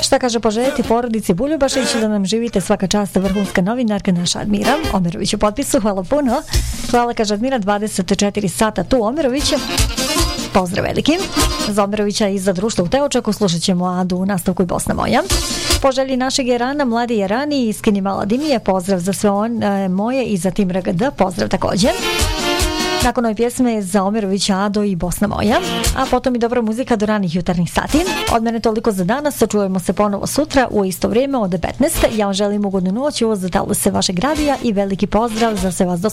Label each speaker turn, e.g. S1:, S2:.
S1: Šta kaže poželjeti porodici Buljubašić da nam živite, svaka čast, vrhunska novinarka naša Admira Omerović u potpisu, hvala puno. Hvala, kaže Admira, 24 sata tu Omerović. Pozdrav veliki za Omerovića i za društvo u Teočaku. Slušat ćemo Adu u nastavku i Bosna moja. Po želji našeg Jerana, mladi Jerani i Skini Maladimije, pozdrav za sve moje i za tim RGD, pozdrav također. Nakon ove pjesme za Omerovića, Ado i Bosna moja, a potom i dobra muzika do ranih jutarnjih sati. Od mene toliko za danas, čujemo se ponovo sutra u isto vrijeme od 15. Ja vam želim ugodnu noć, ovo za talose vašeg radija i veliki pozdrav za sve vas do